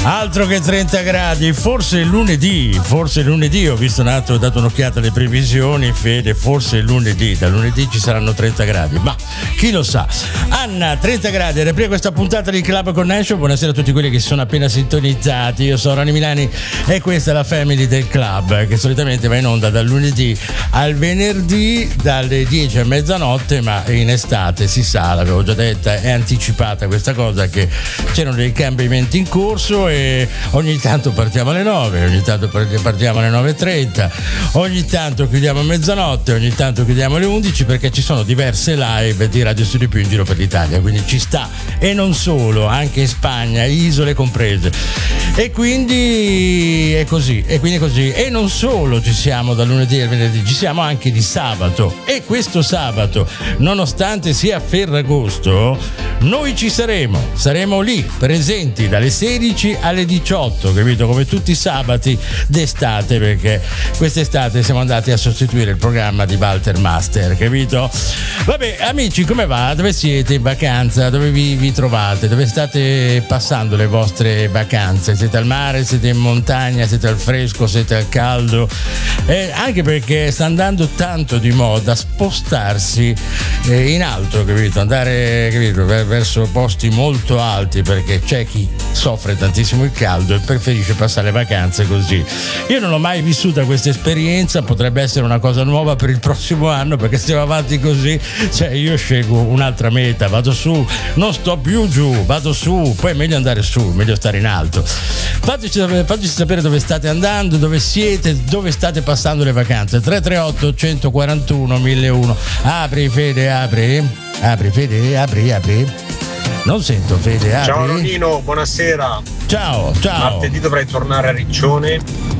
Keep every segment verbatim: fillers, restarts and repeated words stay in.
Altro che trenta gradi, forse lunedì, forse lunedì, ho visto un attimo, ho dato un'occhiata alle previsioni, Fede, forse lunedì, da lunedì ci saranno trenta gradi, ma chi lo sa. Anna, trenta gradi, ad aprire questa puntata di Club Connection, buonasera a tutti quelli che si sono appena sintonizzati, io sono Rani Milani e questa è la Family del Club, che solitamente va in onda dal lunedì al venerdì dalle dieci a mezzanotte, ma in estate si sa, l'avevo già detta, è anticipata questa cosa che c'erano dei cambiamenti in corso e ogni tanto partiamo alle nove, ogni tanto partiamo alle nove e trenta, ogni tanto chiudiamo a mezzanotte, ogni tanto chiudiamo alle undici, perché ci sono diverse live di Radio Studio Più in giro per l'Italia, quindi ci sta, e non solo, anche in Spagna, isole comprese, e quindi è così, e quindi è così, e non solo ci siamo dal lunedì al venerdì, ci siamo anche di sabato, e questo sabato, nonostante sia Ferragosto, noi ci saremo, saremo lì presenti dalle sedici alle diciotto, capito? Come tutti i sabati d'estate, perché quest'estate siamo andati a sostituire il programma di Walter Master, capito? Vabbè, amici, come va? Dove siete in vacanza? Dove vi, vi trovate? Dove state passando le vostre vacanze? Siete al mare? Siete in montagna? Siete al fresco? Siete al caldo? Eh, anche perché sta andando tanto di moda spostarsi eh, in alto, capito? Andare, capito? Verso posti molto alti, perché c'è chi soffre tantissimo il caldo e preferisce passare le vacanze così. Io non ho mai vissuta questa esperienza, potrebbe essere una cosa nuova per il prossimo anno, perché stiamo avanti così, cioè io scelgo un'altra meta, vado su, non sto più giù, vado su, poi è meglio andare su, meglio stare in alto. Fateci, fateci sapere dove state andando, dove siete, dove state passando le vacanze. Tre tre otto uno quattro uno mille uno. Apri Fede, apri, apri Fede, apri, apri. Non sento Fede, apri. Ciao Ronino, buonasera. Ciao, ciao. Martedì dovrei tornare a Riccione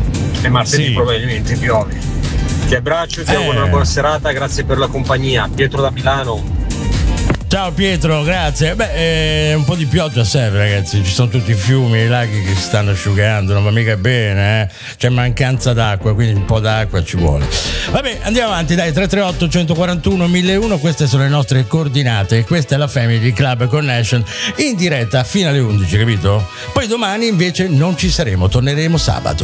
e martedì sì, probabilmente piove. Ti abbraccio, ti auguro eh. una buona serata, grazie per la compagnia. Pietro da Milano. Ciao Pietro, grazie. Beh, eh, un po' di pioggia serve, ragazzi. Ci sono tutti i fiumi, i laghi che si stanno asciugando, non va mica bene, eh? C'è mancanza d'acqua, quindi un po' d'acqua ci vuole. Vabbè, andiamo avanti, dai, tre tre otto uno quattro uno mille uno, queste sono le nostre coordinate, questa è la Family Club Connection in diretta fino alle undici, capito? Poi domani invece non ci saremo, torneremo sabato.